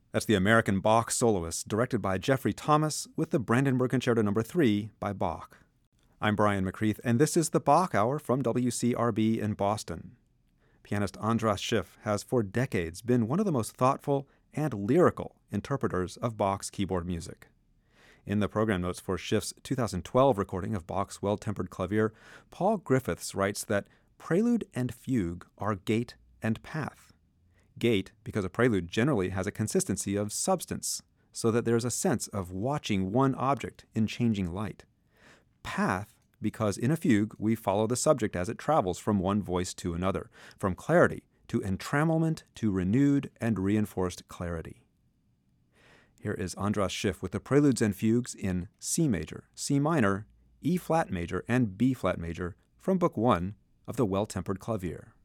That's the American Bach Soloists, directed by Jeffrey Thomas, with the Brandenburg Concerto No. 3 by Bach. I'm Brian McCreath, and this is the Bach Hour from WCRB in Boston. Pianist Andras Schiff has for decades been one of the most thoughtful and lyrical interpreters of Bach's keyboard music. In the program notes for Schiff's 2012 recording of Bach's Well-Tempered Clavier, Paul Griffiths writes that prelude and fugue are gait and path. Gait, because a prelude generally has a consistency of substance, so that there's a sense of watching one object in changing light. Path, because in a fugue we follow the subject as it travels from one voice to another, from clarity to entramelment to renewed and reinforced clarity. Here is Andras Schiff with the preludes and fugues in C major, C minor, E flat major, and B flat major from Book 1 of the Well-Tempered Clavier.